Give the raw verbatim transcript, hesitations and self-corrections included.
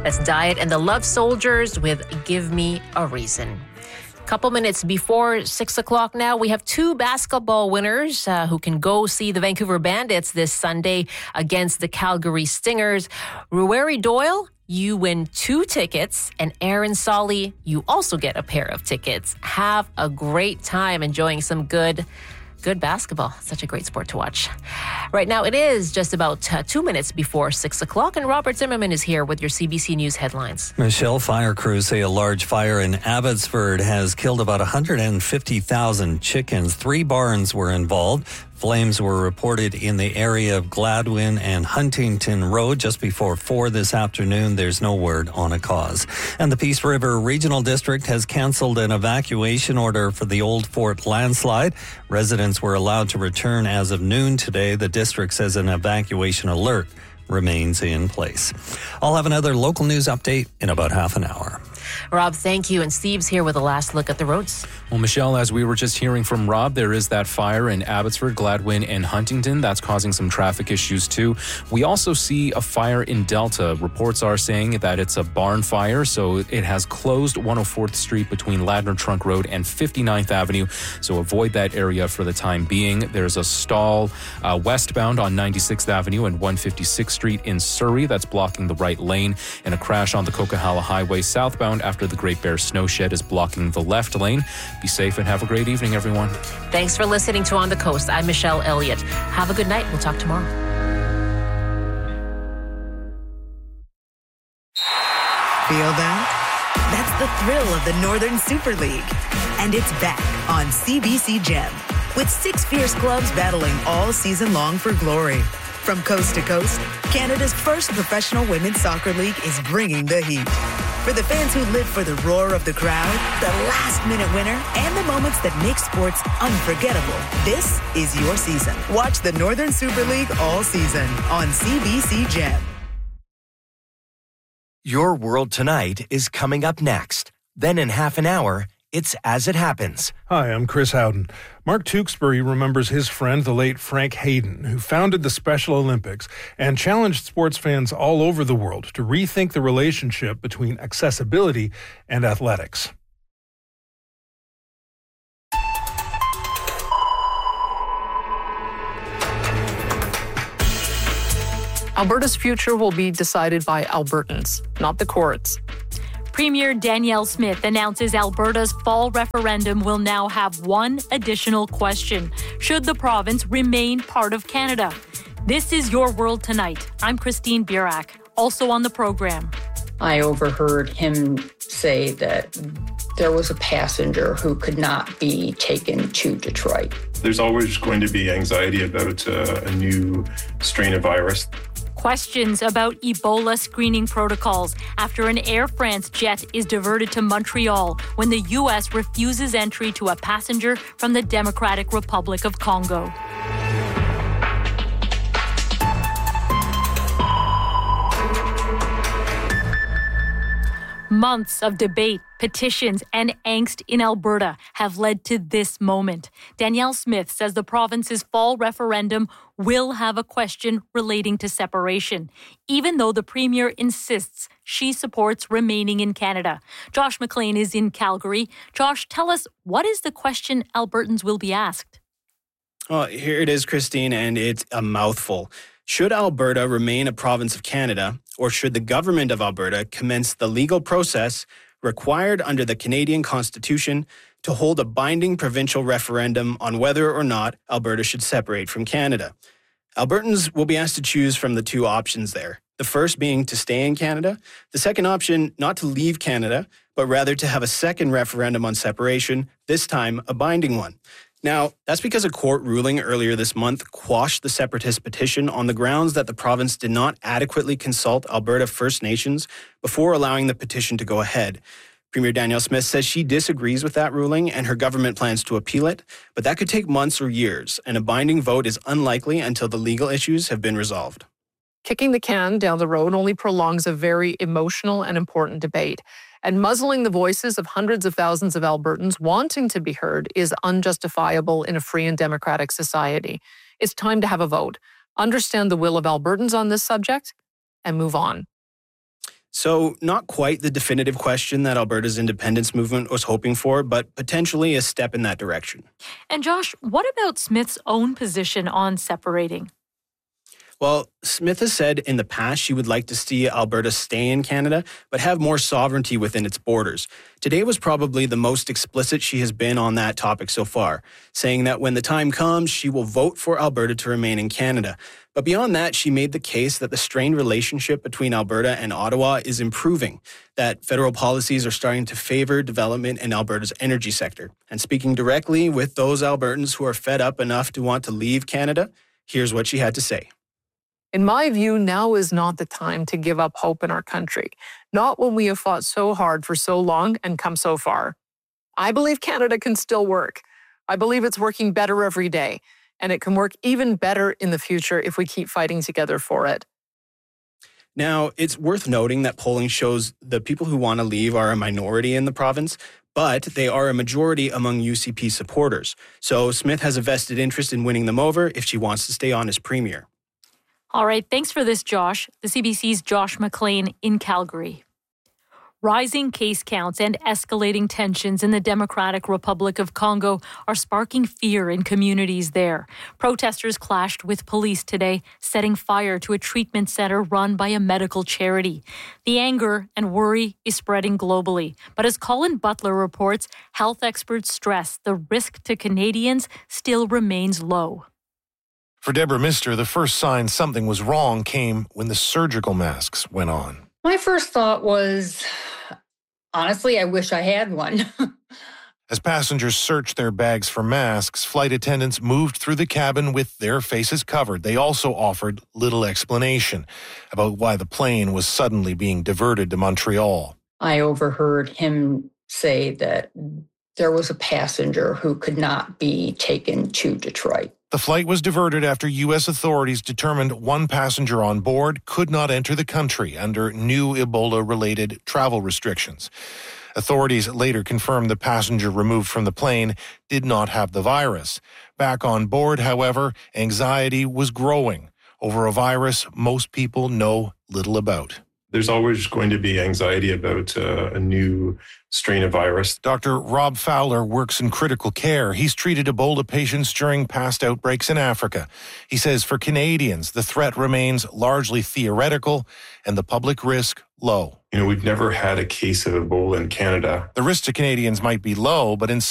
That's Diet and the Love Soldiers with Give Me a Reason. Couple minutes before six o'clock now, we have two basketball winners uh, who can go see the Vancouver Bandits this Sunday against the Calgary Stingers. Ruari Doyle, you win two tickets, and Aaron Solly, you also get a pair of tickets. Have a great time enjoying some good Good basketball. Such a great sport to watch. Right now, it is just about uh, two minutes before six o'clock, and Robert Zimmerman is here with your C B C News headlines. Michelle, fire crews say a large fire in Abbotsford has killed about one hundred fifty thousand chickens. Three barns were involved. Flames were reported in the area of Gladwin and Huntington Road just before four this afternoon. There's no word on a cause. And the Peace River Regional District has canceled an evacuation order for the Old Fort landslide. Residents were allowed to return as of noon today. The district says an evacuation alert remains in place. I'll have another local news update in about half an hour. Rob, thank you. And Steve's here with a last look at the roads. Well, Michelle, as we were just hearing from Rob, there is that fire in Abbotsford, Gladwin, and Huntington. That's causing some traffic issues, too. We also see a fire in Delta. Reports are saying that it's a barn fire, so it has closed one oh fourth Street between Ladner Trunk Road and fifty-ninth Avenue, so avoid that area for the time being. There's a stall uh, westbound on ninety-sixth Avenue and one fifty-sixth Street in Surrey that's blocking the right lane, and a crash on the Coquihalla Highway southbound after the Great Bear Snow Shed is blocking the left lane. Be safe and have a great evening, everyone. Thanks for listening to On the Coast. I'm Michelle Elliott. Have a good night. We'll talk tomorrow. Feel that? That's the thrill of the Northern Super League. And it's back on C B C Gem with six fierce clubs battling all season long for glory. From coast to coast, Canada's first professional women's soccer league is bringing the heat. For the fans who live for the roar of the crowd, the last-minute winner, and the moments that make sports unforgettable, this is your season. Watch the Northern Super League all season on C B C Gem. Your World Tonight is coming up next. Then in half an hour, it's As It Happens. Hi, I'm Chris Howden. Mark Tewksbury remembers his friend, the late Frank Hayden, who founded the Special Olympics and challenged sports fans all over the world to rethink the relationship between accessibility and athletics. Alberta's future will be decided by Albertans, not the courts. Premier Danielle Smith announces Alberta's fall referendum will now have one additional question. Should the province remain part of Canada? This is Your World Tonight. I'm Christine Burak. Also on the program. I overheard him say that there was a passenger who could not be taken to Detroit. There's always going to be anxiety about uh, a new strain of virus. Questions about Ebola screening protocols after an Air France jet is diverted to Montreal when the U S refuses entry to a passenger from the Democratic Republic of Congo. Months of debate, petitions, and angst in Alberta have led to this moment. Danielle Smith says the province's fall referendum will have a question relating to separation, even though the Premier insists she supports remaining in Canada. Josh McLean is in Calgary. Josh, tell us, what is the question Albertans will be asked? Well, here it is, Christine, and it's a mouthful. Should Alberta remain a province of Canada, or should the government of Alberta commence the legal process required under the Canadian Constitution to hold a binding provincial referendum on whether or not Alberta should separate from Canada? Albertans will be asked to choose from the two options there. The first being to stay in Canada. The second option, not to leave Canada, but rather to have a second referendum on separation, this time a binding one. Now, that's because a court ruling earlier this month quashed the separatist petition on the grounds that the province did not adequately consult Alberta First Nations before allowing the petition to go ahead. Premier Danielle Smith says she disagrees with that ruling and her government plans to appeal it, but that could take months or years, and a binding vote is unlikely until the legal issues have been resolved. Kicking the can down the road only prolongs a very emotional and important debate. And muzzling the voices of hundreds of thousands of Albertans wanting to be heard is unjustifiable in a free and democratic society. It's time to have a vote, understand the will of Albertans on this subject, and move on. So not quite the definitive question that Alberta's independence movement was hoping for, but potentially a step in that direction. And Josh, what about Smith's own position on separating? Well, Smith has said in the past she would like to see Alberta stay in Canada, but have more sovereignty within its borders. Today was probably the most explicit she has been on that topic so far, saying that when the time comes, she will vote for Alberta to remain in Canada. But beyond that, she made the case that the strained relationship between Alberta and Ottawa is improving, that federal policies are starting to favor development in Alberta's energy sector. And speaking directly with those Albertans who are fed up enough to want to leave Canada, here's what she had to say. In my view, now is not the time to give up hope in our country, not when we have fought so hard for so long and come so far. I believe Canada can still work. I believe it's working better every day, and it can work even better in the future if we keep fighting together for it. Now, it's worth noting that polling shows the people who want to leave are a minority in the province, but they are a majority among U C P supporters. So Smith has a vested interest in winning them over if she wants to stay on as premier. All right, thanks for this, Josh. The C B C's Josh McLean in Calgary. Rising case counts and escalating tensions in the Democratic Republic of Congo are sparking fear in communities there. Protesters clashed with police today, setting fire to a treatment center run by a medical charity. The anger and worry is spreading globally. But as Colin Butler reports, health experts stress the risk to Canadians still remains low. For Deborah Mister, the first sign something was wrong came when the surgical masks went on. My first thought was, honestly, I wish I had one. As passengers searched their bags for masks, flight attendants moved through the cabin with their faces covered. They also offered little explanation about why the plane was suddenly being diverted to Montreal. I overheard him say that there was a passenger who could not be taken to Detroit. The flight was diverted after U S authorities determined one passenger on board could not enter the country under new Ebola-related travel restrictions. Authorities later confirmed the passenger removed from the plane did not have the virus. Back on board, however, anxiety was growing over a virus most people know little about. There's always going to be anxiety about uh, a new strain of virus. Doctor Rob Fowler works in critical care. He's treated Ebola patients during past outbreaks in Africa. He says for Canadians, the threat remains largely theoretical and the public risk low. You know, we've never had a case of Ebola in Canada. The risk to Canadians might be low, but in